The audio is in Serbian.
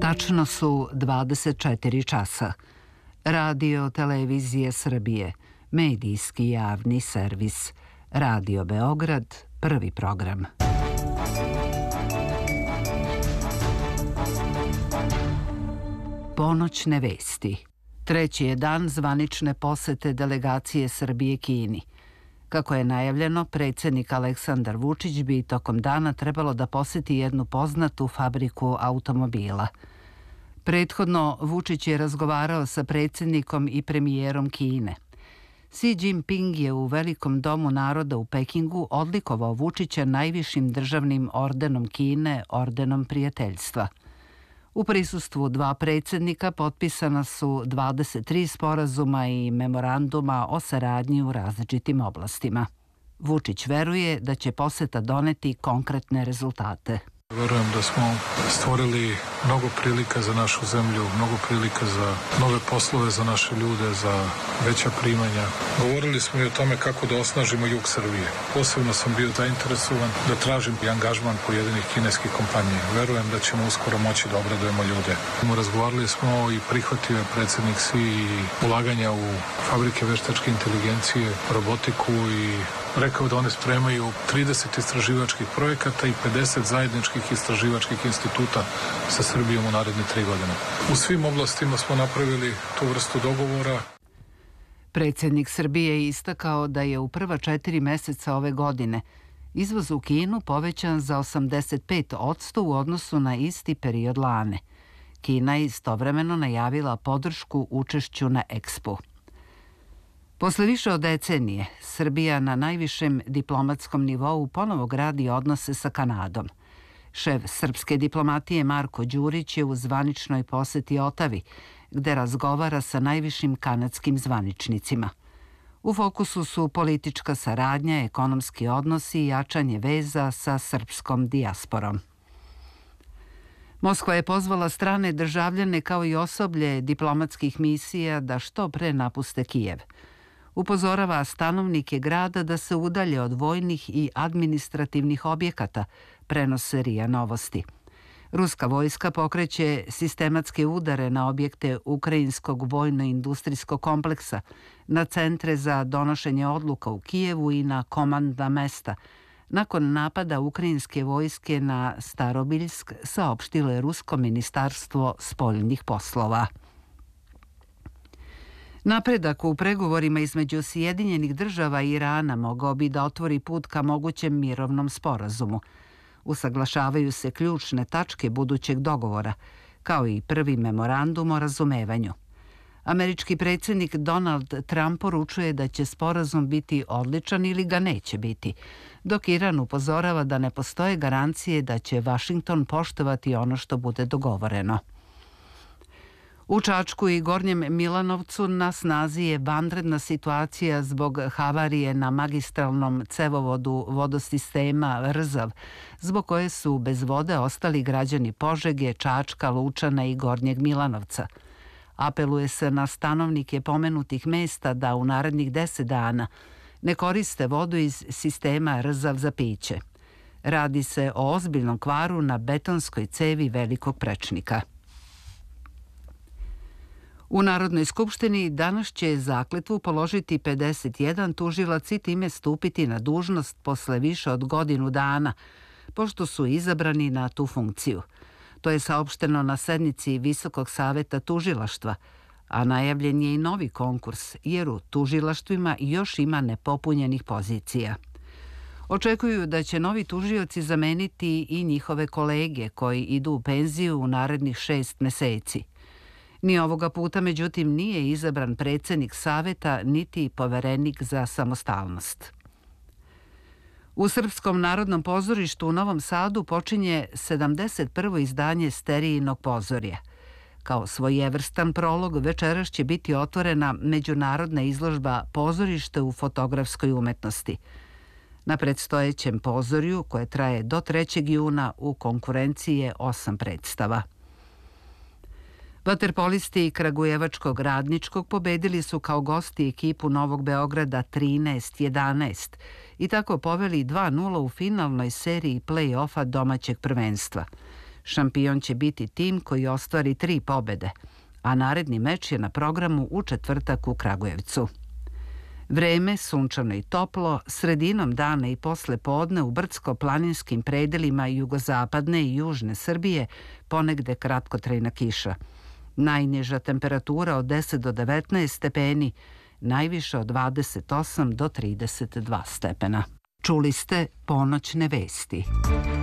Tačno su 24 časa. Radio Televizije Srbije, medijski javni servis. Radio Beograd, prvi program. Ponoćne vesti. Treći je dan zvanične posete delegacije Srbije Kini. Kako je najavljeno, predsjednik Aleksandar Vučić bi tokom dana trebalo da poseti jednu poznatu fabriku automobila. Prethodno, Vučić je razgovarao sa predsjednikom i premijerom Kine. Xi Jinping je u Velikom domu naroda u Pekingu odlikovao Vučića najvišim državnim ordenom Kine, ordenom prijateljstva. U prisustvu dva predsjednika potpisana su 23 sporazuma i memoranduma o saradnji u različitim oblastima. Vučić veruje da će poseta doneti konkretne rezultate. Verujem da smo stvorili mnogo prilika za našu zemlju, mnogo prilika za nove poslove za naše ljude, za veća primanja. Govorili smo i o tome kako da osnažimo jug Srbije. Posebno sam bio zainteresovan da tražim i angažman pojedinih kineskih kompanija. Verujem da ćemo uskoro moći da obradujemo ljude. Razgovarali smo i prihvatio je predsjednik Xi i ulaganja u fabrike veštačke inteligencije, robotiku i rekao da one spremaju 30 istraživačkih projekata i 50 zajedničkih istraživačkih instituta sa Srbijom u naredne 3 godine. U svim oblastima smo napravili tu vrstu dogovora. Predsjednik Srbije je istakao da je u prva 4 meseca ove godine izvoz u Kinu povećan za 85% u odnosu na isti period lane. Kina je istovremeno najavila podršku učešću na Expu. Posle više od decenije, Srbija na najvišem diplomatskom nivou ponovo gradi odnose sa Kanadom. Šef srpske diplomatije Marko Đurić je u zvaničnoj poseti Otavi, gde razgovara sa najvišim kanadskim zvaničnicima. U fokusu su politička saradnja, ekonomski odnosi i jačanje veza sa srpskom dijasporom. Moskva je pozvala strane državljane kao i osoblje diplomatskih misija da što pre napuste Kijev. Upozorava stanovnike grada da se udalje od vojnih i administrativnih objekata, prenose RIA Novosti. Ruska vojska pokreće sistematske udare na objekte ukrajinskog vojno-industrijskog kompleksa, na centre za donošenje odluka u Kijevu i na komandna mesta. Nakon napada ukrajinske vojske na Starobiljsk, saopštilo je Rusko ministarstvo spoljnih poslova. Napredak u pregovorima između Sjedinjenih država i Irana mogao bi da otvori put ka mogućem mirovnom sporazumu. Usaglašavaju se ključne tačke budućeg dogovora, kao i prvi memorandum o razumevanju. Američki predsjednik Donald Trump poručuje da će sporazum biti odličan ili ga neće biti, dok Iran upozorava da ne postoje garancije da će Vašington poštovati ono što bude dogovoreno. U Čačku i Gornjem Milanovcu na snazi je vanredna situacija zbog havarije na magistralnom cevovodu vodosistema Rzav, zbog koje su bez vode ostali građani Požege, Čačka, Lučana i Gornjeg Milanovca. Apeluje se na stanovnike pomenutih mesta da u narednih 10 dana ne koriste vodu iz sistema Rzav za piće. Radi se o ozbiljnom kvaru na betonskoj cevi velikog prečnika. U Narodnoj skupštini danas će zakletvu položiti 51 tužilac i time stupiti na dužnost posle više od godinu dana, pošto su izabrani na tu funkciju. To je saopšteno na sednici Visokog saveta tužilaštva, a najavljen je i novi konkurs, jer u tužilaštvima još ima nepopunjenih pozicija. Očekuju da će novi tužioci zameniti i njihove kolege koji idu u penziju u narednih 6 meseci. Ni ovoga puta, međutim, nije izabran predsjednik saveta niti poverenik za samostalnost. U Srpskom narodnom pozorištu u Novom Sadu počinje 71. izdanje Sterijinog pozorja. Kao svojevrstan prolog večeras će biti otvorena međunarodna izložba Pozorište u fotografskoj umetnosti. Na predstojećem pozorju, koje traje do 3. juna, u konkurenciji je 8 predstava. Vaterpolisti Kragujevačkog Radničkog pobedili su kao gosti ekipu Novog Beograda 13-11 i tako poveli 2-0 u finalnoj seriji play-offa domaćeg prvenstva. Šampion će biti tim koji ostvari 3 pobede, a naredni meč je na programu u četvrtak u Kragujevcu. Vreme sunčano i toplo, sredinom dana i posle podne u brdsko-planinskim predelima jugozapadne i južne Srbije ponegde kratkotrajna kiša. Najniža temperatura od 10 do 19 stepeni, najviše od 28 do 32 stepena. Čuli ste ponoćne vesti.